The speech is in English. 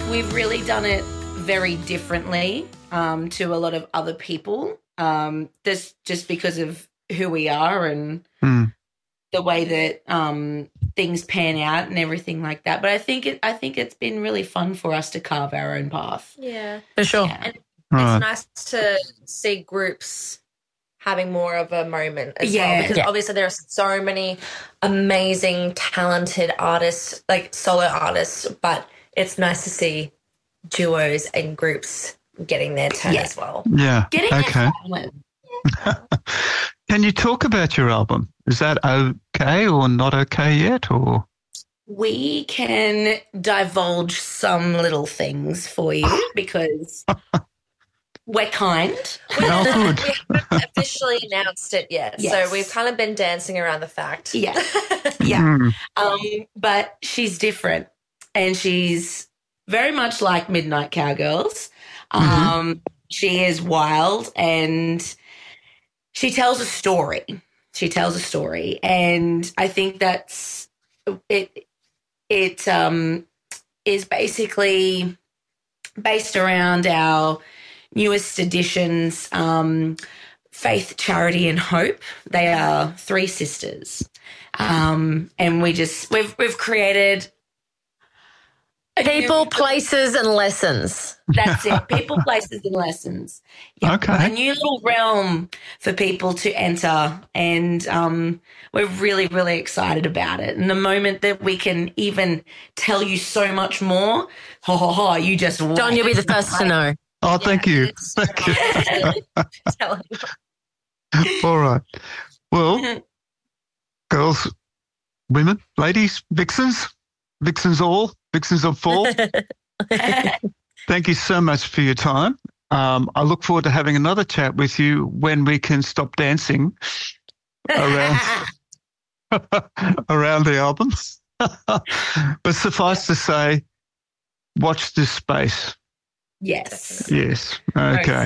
we've really done it very differently to a lot of other people. This just because of who we are and the way that things pan out and everything like that. But I think it's been really fun for us to carve our own path. Yeah, for sure. Yeah. And it's nice to see groups having more of a moment as well, because obviously there are so many amazing, talented artists, like solo artists, but it's nice to see duos and groups getting their turn as well. Yeah. Getting okay. Can you talk about your album? Is that okay or not okay yet? Or we can divulge some little things for you because we're kind. Oh, good. We haven't officially announced it yet, so we've kind of been dancing around the fact. Yeah. But she's different, and she's very much like Midnight Cowgirls. She is wild, and she tells a story. And I think that's it. It is basically based around our newest editions, Faith, Charity, and Hope. They are three sisters, and we've created people, places, and lessons. That's it. People, places, and lessons. Yep. Okay. A new little realm for people to enter, and we're really, really excited about it. And the moment that we can even tell you so much more, you just wait. Don, you'll be the first to know. Oh, thank you. Thank you. All right. Well, girls, women, ladies, vixens of fall. Thank you so much for your time. I look forward to having another chat with you when we can stop dancing around around the album. But suffice to say, watch this space. Yes. Yes. Okay.